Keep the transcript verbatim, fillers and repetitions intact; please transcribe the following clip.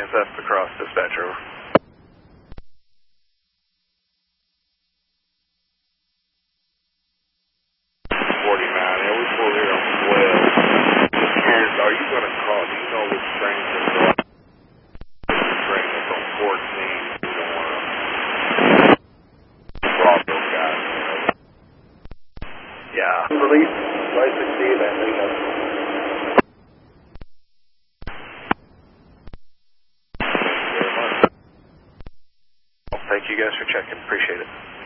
S F across dispatcher. Over. forty-nine, yeah, we pulled here on twelve. And are you going to call, do you know which train is on? Which train is on fourteen? You don't want to rob those guys. Yeah. Release, license D, that thing up. Thank you guys for checking. Appreciate it.